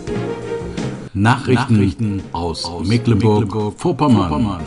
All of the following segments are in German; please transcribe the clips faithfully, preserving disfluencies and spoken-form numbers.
Nachrichten, Nachrichten aus, aus Mecklenburg-Vorpommern. Mecklenburg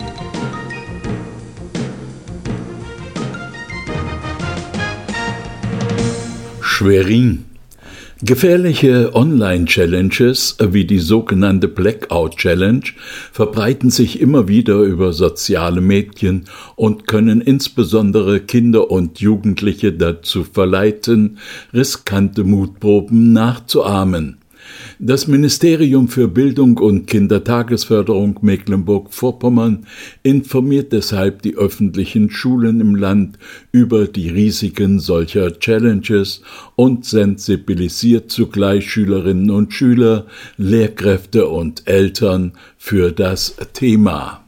Schwerin. Gefährliche Online-Challenges wie die sogenannte Blackout-Challenge verbreiten sich immer wieder über soziale Medien und können insbesondere Kinder und Jugendliche dazu verleiten, riskante Mutproben nachzuahmen. Das Ministerium für Bildung und Kindertagesförderung Mecklenburg-Vorpommern informiert deshalb die öffentlichen Schulen im Land über die Risiken solcher Challenges und sensibilisiert zugleich Schülerinnen und Schüler, Lehrkräfte und Eltern für das Thema.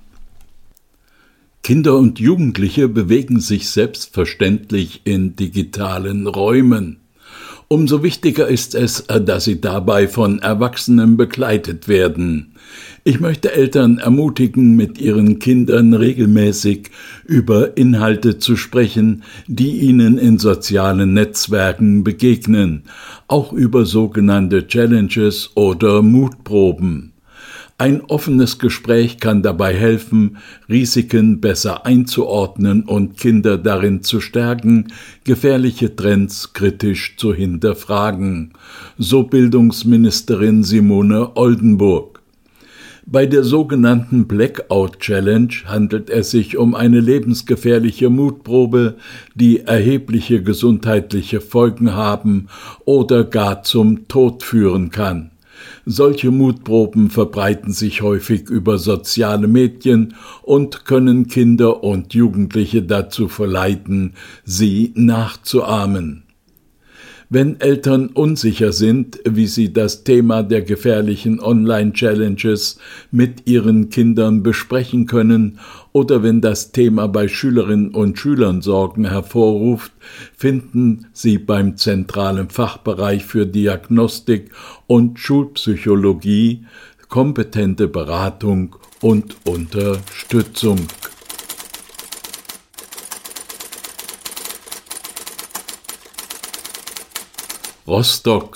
Kinder und Jugendliche bewegen sich selbstverständlich in digitalen Räumen. Umso wichtiger ist es, dass sie dabei von Erwachsenen begleitet werden. Ich möchte Eltern ermutigen, mit ihren Kindern regelmäßig über Inhalte zu sprechen, die ihnen in sozialen Netzwerken begegnen, auch über sogenannte Challenges oder Mutproben. Ein offenes Gespräch kann dabei helfen, Risiken besser einzuordnen und Kinder darin zu stärken, gefährliche Trends kritisch zu hinterfragen, so Bildungsministerin Simone Oldenburg. Bei der sogenannten Blackout Challenge handelt es sich um eine lebensgefährliche Mutprobe, die erhebliche gesundheitliche Folgen haben oder gar zum Tod führen kann. Solche Mutproben verbreiten sich häufig über soziale Medien und können Kinder und Jugendliche dazu verleiten, sie nachzuahmen. Wenn Eltern unsicher sind, wie sie das Thema der gefährlichen Online-Challenges mit ihren Kindern besprechen können oder wenn das Thema bei Schülerinnen und Schülern Sorgen hervorruft, finden Sie beim zentralen Fachbereich für Diagnostik und Schulpsychologie kompetente Beratung und Unterstützung. Rostock.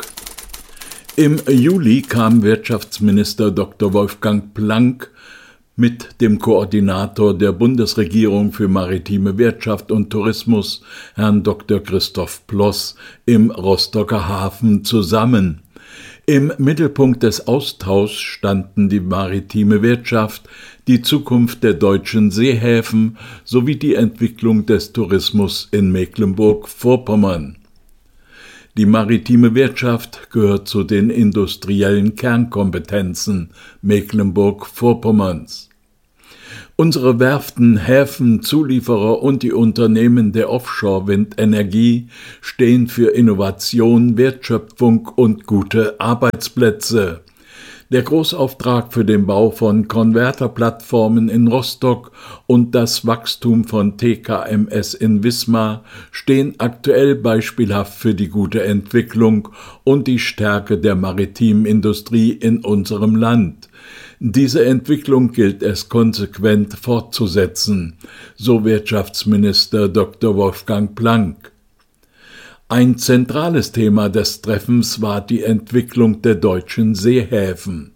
Im Juli kam Wirtschaftsminister Doktor Wolfgang Planck mit dem Koordinator der Bundesregierung für maritime Wirtschaft und Tourismus, Herrn Doktor Christoph Ploss, im Rostocker Hafen zusammen. Im Mittelpunkt des Austauschs standen die maritime Wirtschaft, die Zukunft der deutschen Seehäfen sowie die Entwicklung des Tourismus in Mecklenburg-Vorpommern. Die maritime Wirtschaft gehört zu den industriellen Kernkompetenzen Mecklenburg-Vorpommerns. Unsere Werften, Häfen, Zulieferer und die Unternehmen der Offshore-Windenergie stehen für Innovation, Wertschöpfung und gute Arbeitsplätze. Der Großauftrag für den Bau von Konverterplattformen in Rostock und das Wachstum von T K M S in Wismar stehen aktuell beispielhaft für die gute Entwicklung und die Stärke der maritimen Industrie in unserem Land. Diese Entwicklung gilt es konsequent fortzusetzen, so Wirtschaftsminister Doktor Wolfgang Planck. Ein zentrales Thema des Treffens war die Entwicklung der deutschen Seehäfen.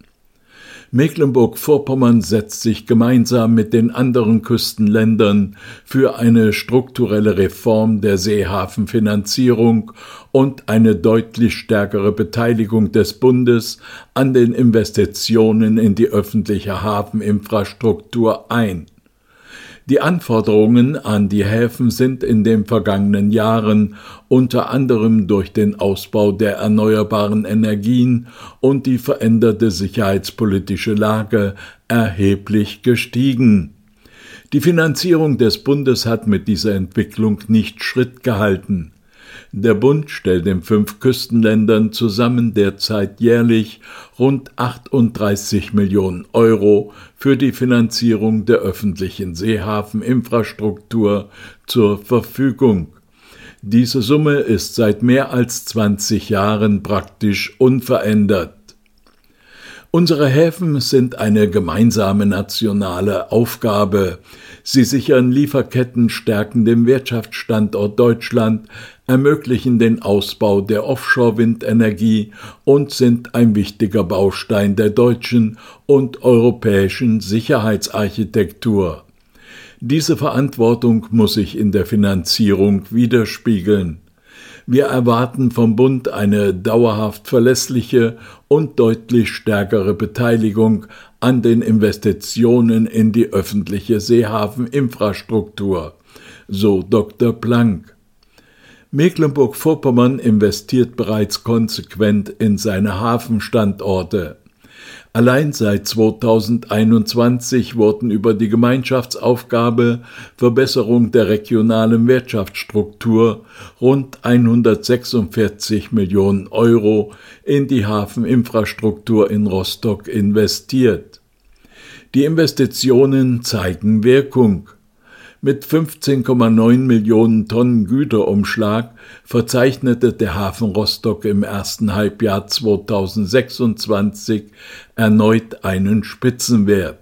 Mecklenburg-Vorpommern setzt sich gemeinsam mit den anderen Küstenländern für eine strukturelle Reform der Seehafenfinanzierung und eine deutlich stärkere Beteiligung des Bundes an den Investitionen in die öffentliche Hafeninfrastruktur ein. Die Anforderungen an die Häfen sind in den vergangenen Jahren unter anderem durch den Ausbau der erneuerbaren Energien und die veränderte sicherheitspolitische Lage erheblich gestiegen. Die Finanzierung des Bundes hat mit dieser Entwicklung nicht Schritt gehalten. Der Bund stellt in fünf Küstenländern zusammen derzeit jährlich rund achtunddreißig Millionen Euro für die Finanzierung der öffentlichen Seehafeninfrastruktur zur Verfügung. Diese Summe ist seit mehr als zwanzig Jahren praktisch unverändert. Unsere Häfen sind eine gemeinsame nationale Aufgabe. Sie sichern Lieferketten, stärken den Wirtschaftsstandort Deutschland, ermöglichen den Ausbau der Offshore-Windenergie und sind ein wichtiger Baustein der deutschen und europäischen Sicherheitsarchitektur. Diese Verantwortung muss sich in der Finanzierung widerspiegeln. Wir erwarten vom Bund eine dauerhaft verlässliche und deutlich stärkere Beteiligung an den Investitionen in die öffentliche Seehafeninfrastruktur, so Doktor Planck. Mecklenburg-Vorpommern investiert bereits konsequent in seine Hafenstandorte. Allein seit zweitausendeinundzwanzig wurden über die Gemeinschaftsaufgabe Verbesserung der regionalen Wirtschaftsstruktur rund hundertsechsundvierzig Millionen Euro in die Hafeninfrastruktur in Rostock investiert. Die Investitionen zeigen Wirkung. Mit fünfzehn Komma neun Millionen Tonnen Güterumschlag verzeichnete der Hafen Rostock im ersten Halbjahr zweitausendsechsundzwanzig erneut einen Spitzenwert.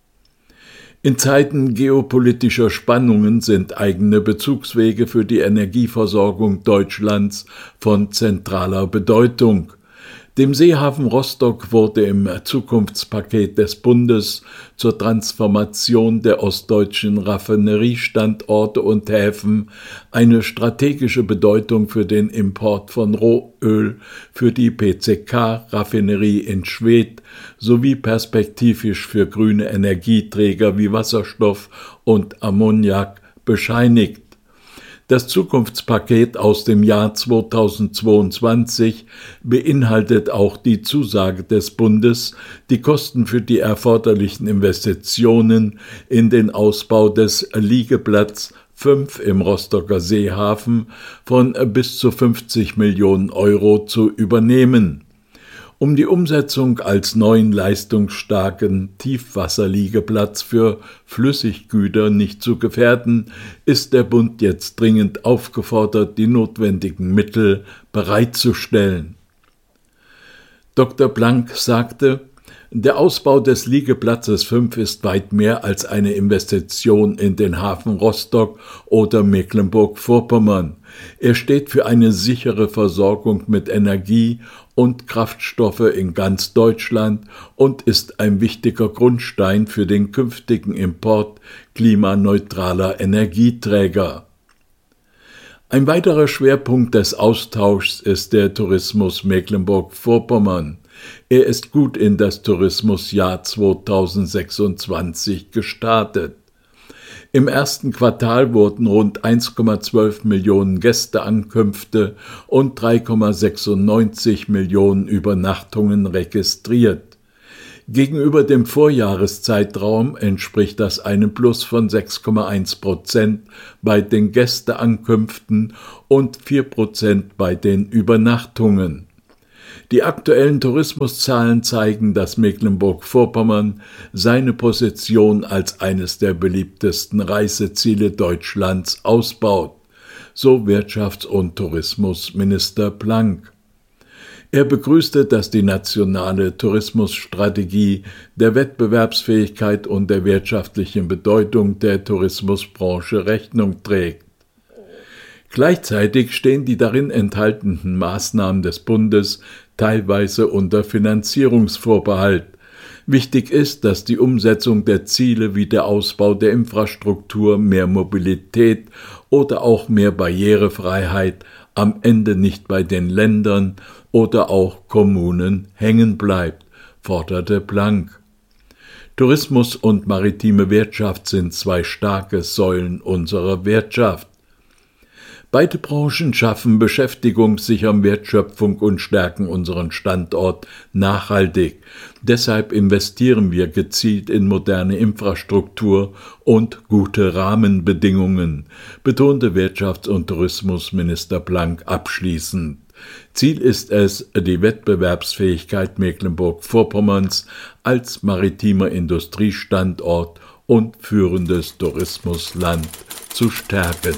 In Zeiten geopolitischer Spannungen sind eigene Bezugswege für die Energieversorgung Deutschlands von zentraler Bedeutung. Dem Seehafen Rostock wurde im Zukunftspaket des Bundes zur Transformation der ostdeutschen Raffineriestandorte und Häfen eine strategische Bedeutung für den Import von Rohöl für die P C K-Raffinerie in Schwedt sowie perspektivisch für grüne Energieträger wie Wasserstoff und Ammoniak bescheinigt. Das Zukunftspaket aus dem Jahr zweitausendzweiundzwanzig beinhaltet auch die Zusage des Bundes, die Kosten für die erforderlichen Investitionen in den Ausbau des Liegeplatz fünf im Rostocker Seehafen von bis zu fünfzig Millionen Euro zu übernehmen. Um die Umsetzung als neuen leistungsstarken Tiefwasserliegeplatz für Flüssiggüter nicht zu gefährden, ist der Bund jetzt dringend aufgefordert, die notwendigen Mittel bereitzustellen. Doktor Planck sagte, der Ausbau des Liegeplatzes fünf ist weit mehr als eine Investition in den Hafen Rostock oder Mecklenburg-Vorpommern. Er steht für eine sichere Versorgung mit Energie und Kraftstoffe in ganz Deutschland und ist ein wichtiger Grundstein für den künftigen Import klimaneutraler Energieträger. Ein weiterer Schwerpunkt des Austauschs ist der Tourismus Mecklenburg-Vorpommern. Er ist gut in das Tourismusjahr zweitausendsechsundzwanzig gestartet. Im ersten Quartal wurden rund eins Komma zwölf Millionen Gästeankünfte und drei Komma sechsundneunzig Millionen Übernachtungen registriert. Gegenüber dem Vorjahreszeitraum entspricht das einem Plus von sechs Komma eins Prozent bei den Gästeankünften und vier Prozent bei den Übernachtungen. Die aktuellen Tourismuszahlen zeigen, dass Mecklenburg-Vorpommern seine Position als eines der beliebtesten Reiseziele Deutschlands ausbaut, so Wirtschafts- und Tourismusminister Planck. Er begrüßte, dass die nationale Tourismusstrategie der Wettbewerbsfähigkeit und der wirtschaftlichen Bedeutung der Tourismusbranche Rechnung trägt. Gleichzeitig stehen die darin enthaltenen Maßnahmen des Bundes teilweise unter Finanzierungsvorbehalt. Wichtig ist, dass die Umsetzung der Ziele wie der Ausbau der Infrastruktur, mehr Mobilität oder auch mehr Barrierefreiheit am Ende nicht bei den Ländern oder auch Kommunen hängen bleibt, forderte Planck. Tourismus und maritime Wirtschaft sind zwei starke Säulen unserer Wirtschaft. Beide Branchen schaffen Beschäftigung, sichern Wertschöpfung und stärken unseren Standort nachhaltig. Deshalb investieren wir gezielt in moderne Infrastruktur und gute Rahmenbedingungen, betonte Wirtschafts- und Tourismusminister Planck abschließend. Ziel ist es, die Wettbewerbsfähigkeit Mecklenburg-Vorpommerns als maritimer Industriestandort und führendes Tourismusland zu stärken.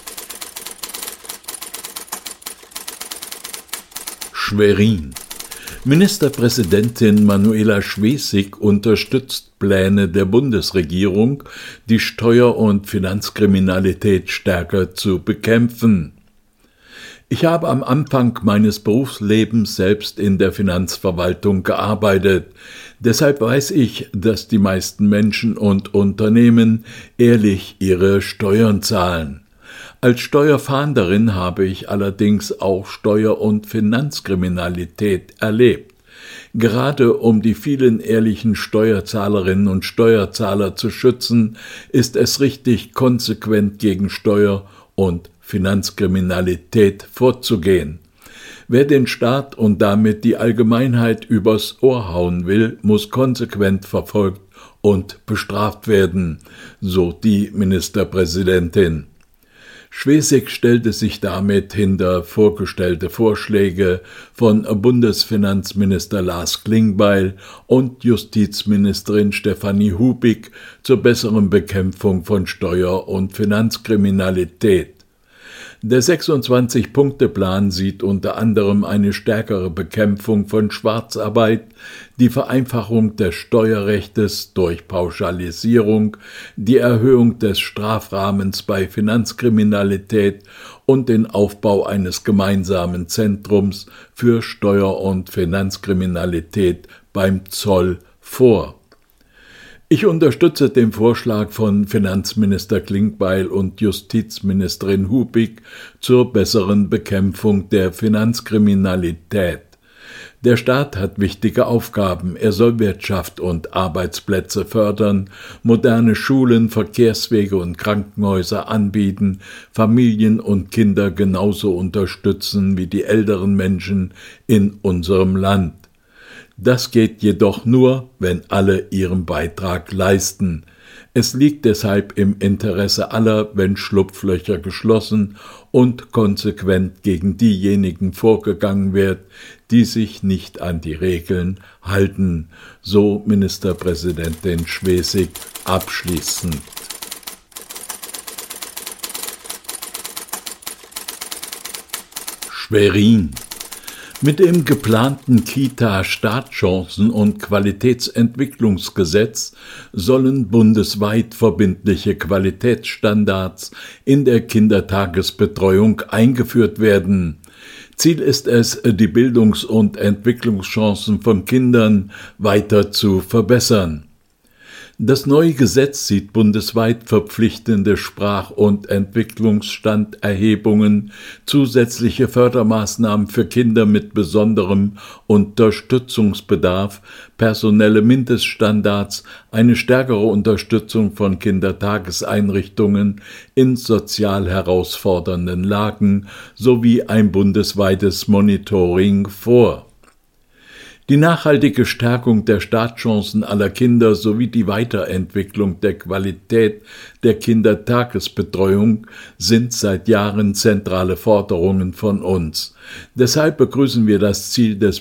Schwerin. Ministerpräsidentin Manuela Schwesig unterstützt Pläne der Bundesregierung, die Steuer- und Finanzkriminalität stärker zu bekämpfen. Ich habe am Anfang meines Berufslebens selbst in der Finanzverwaltung gearbeitet. Deshalb weiß ich, dass die meisten Menschen und Unternehmen ehrlich ihre Steuern zahlen. Als Steuerfahnderin habe ich allerdings auch Steuer- und Finanzkriminalität erlebt. Gerade um die vielen ehrlichen Steuerzahlerinnen und Steuerzahler zu schützen, ist es richtig, konsequent gegen Steuer- und Finanzkriminalität vorzugehen. Wer den Staat und damit die Allgemeinheit übers Ohr hauen will, muss konsequent verfolgt und bestraft werden, so die Ministerpräsidentin. Schwesig stellte sich damit hinter vorgestellte Vorschläge von Bundesfinanzminister Lars Klingbeil und Justizministerin Stefanie Hubig zur besseren Bekämpfung von Steuer- und Finanzkriminalität. Der sechsundzwanzig-Punkte-Plan sieht unter anderem eine stärkere Bekämpfung von Schwarzarbeit, die Vereinfachung des Steuerrechtes durch Pauschalisierung, die Erhöhung des Strafrahmens bei Finanzkriminalität und den Aufbau eines gemeinsamen Zentrums für Steuer- und Finanzkriminalität beim Zoll vor. Ich unterstütze den Vorschlag von Finanzminister Klingbeil und Justizministerin Hubig zur besseren Bekämpfung der Finanzkriminalität. Der Staat hat wichtige Aufgaben. Er soll Wirtschaft und Arbeitsplätze fördern, moderne Schulen, Verkehrswege und Krankenhäuser anbieten, Familien und Kinder genauso unterstützen wie die älteren Menschen in unserem Land. Das geht jedoch nur, wenn alle ihren Beitrag leisten. Es liegt deshalb im Interesse aller, wenn Schlupflöcher geschlossen und konsequent gegen diejenigen vorgegangen wird, die sich nicht an die Regeln halten, so Ministerpräsidentin Schwesig abschließend. Schwerin. Mit dem geplanten Kita-Startchancen- und Qualitätsentwicklungsgesetz sollen bundesweit verbindliche Qualitätsstandards in der Kindertagesbetreuung eingeführt werden. Ziel ist es, die Bildungs- und Entwicklungschancen von Kindern weiter zu verbessern. Das neue Gesetz sieht bundesweit verpflichtende Sprach- und Entwicklungsstanderhebungen, zusätzliche Fördermaßnahmen für Kinder mit besonderem Unterstützungsbedarf, personelle Mindeststandards, eine stärkere Unterstützung von Kindertageseinrichtungen in sozial herausfordernden Lagen sowie ein bundesweites Monitoring vor. Die nachhaltige Stärkung der Startchancen aller Kinder sowie die Weiterentwicklung der Qualität der Kindertagesbetreuung sind seit Jahren zentrale Forderungen von uns. Deshalb begrüßen wir das Ziel des